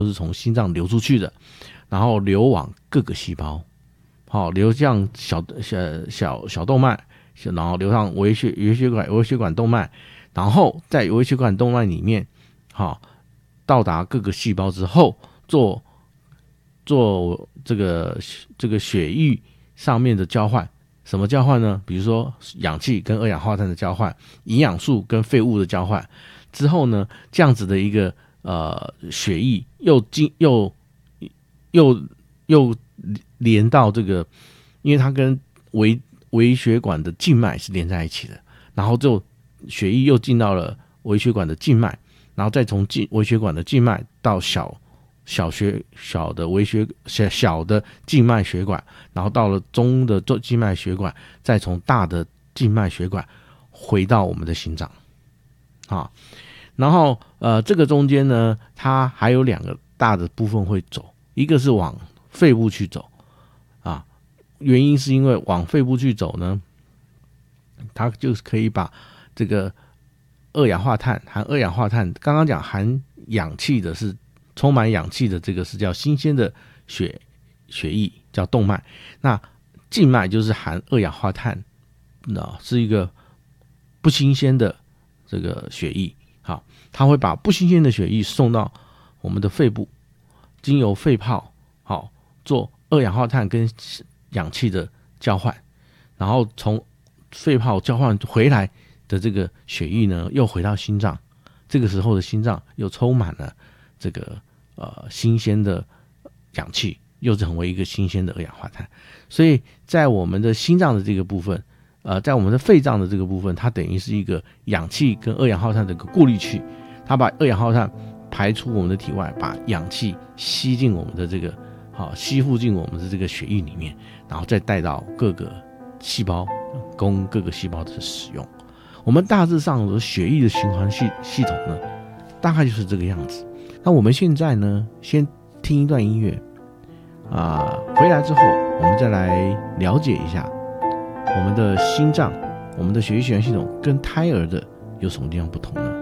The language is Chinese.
都是从心脏流出去的，然后流往各个细胞，流向小动脉，然后流上微血管动脉，然后在微血管动脉里面，到达各个细胞之后，做这个血液上面的交换。什么交换呢？比如说氧气跟二氧化碳的交换，营养素跟废物的交换之后呢，这样子的一个血液又连到这个，因为它跟微血管的静脉是连在一起的，然后就血液又进到了微血管的静脉，然后再从微血管的静脉到小的静脉血管，然后到了中的静脉血管，再从大的静脉血管回到我们的心脏。然后这个中间呢，它还有2个大的部分会走，一个是往肺部去走原因是因为往肺部去走呢，它就是可以把这个含二氧化碳，刚刚讲含氧气的是充满氧气的，这个是叫新鲜的血液，叫动脉。那静脉就是含二氧化碳，是一个不新鲜的这个血液。好，它会把不新鲜的血液送到我们的肺部，经由肺泡做二氧化碳跟氧气的交换，然后从肺泡交换回来的这个血液呢，又回到心脏。这个时候的心脏又充满了这个新鲜的氧气，又成为一个新鲜的二氧化碳。所以在我们的心脏的这个部分，在我们的肺脏的这个部分，它等于是一个氧气跟二氧化碳的一个过滤器，它把二氧化碳排出我们的体外，把氧气吸进我们的这个吸附进我们的这个血液里面，然后再带到各个细胞，供各个细胞的使用。我们大致上的血液的循环系统呢，大概就是这个样子。那我们现在呢，先听一段音乐回来之后，我们再来了解一下我们的心脏，我们的血液循环系统跟胎儿的有什么地方不同呢？